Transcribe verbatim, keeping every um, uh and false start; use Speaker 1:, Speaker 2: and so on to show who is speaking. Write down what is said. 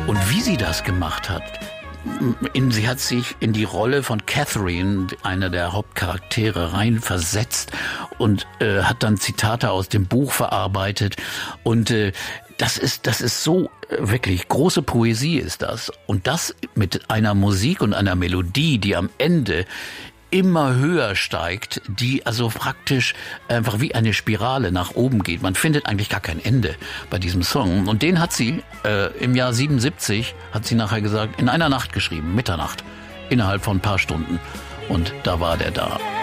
Speaker 1: Und wie sie das gemacht hat, in, sie hat sich in die Rolle von Catherine, einer der Hauptcharaktere, reinversetzt und äh, hat dann Zitate aus dem Buch verarbeitet. Und äh, das ist, das ist so äh, wirklich große Poesie ist das. Und das mit einer Musik und einer Melodie, die am Ende immer höher steigt, die also praktisch einfach wie eine Spirale nach oben geht. Man findet eigentlich gar kein Ende bei diesem Song. Und den hat sie äh, im Jahr siebenundsiebzig, hat sie nachher gesagt, in einer Nacht geschrieben, Mitternacht, innerhalb von ein paar Stunden. Und da war der da.